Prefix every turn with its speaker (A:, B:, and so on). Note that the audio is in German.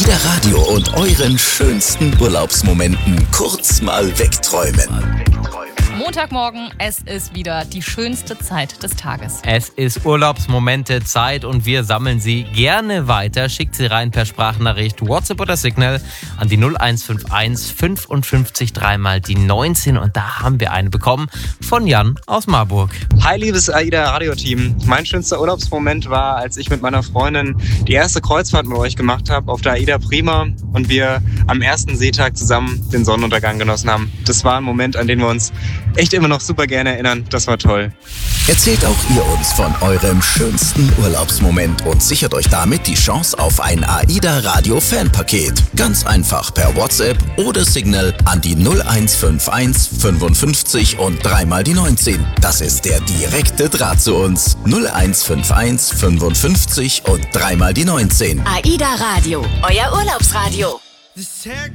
A: AIDA Radio und euren schönsten Urlaubsmomenten kurz mal wegträumen.
B: Montagmorgen, es ist wieder die schönste Zeit des Tages.
C: Es ist Urlaubsmomente Zeit und wir sammeln sie gerne weiter. Schickt sie rein per Sprachnachricht, WhatsApp oder Signal an die 0151 55 3 die 19 und da haben wir eine bekommen von Jan aus Marburg.
D: Hi liebes AIDA-Radio-Team. Mein schönster Urlaubsmoment war, als ich mit meiner Freundin die erste Kreuzfahrt mit euch gemacht habe auf der AIDA Prima und wir am ersten Seetag zusammen den Sonnenuntergang genossen haben. Das war ein Moment, an den wir uns echt immer noch super gerne erinnern. Das war toll.
A: Erzählt auch ihr uns von eurem schönsten Urlaubsmoment und sichert euch damit die Chance auf ein AIDA Radio Fanpaket. Ganz einfach per WhatsApp oder Signal an die 0151 55 und 3 die 19. Das ist der direkte Draht zu uns. 0151 55 und 3 die 19.
E: AIDA Radio, euer Urlaubsradio.